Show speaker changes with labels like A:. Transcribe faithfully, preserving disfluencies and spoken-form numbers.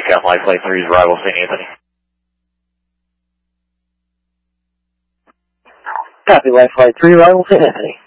A: Scout Life Flight three's arrival, Saint Anthony.
B: Copy, Life Flight three, arrival, Saint Anthony.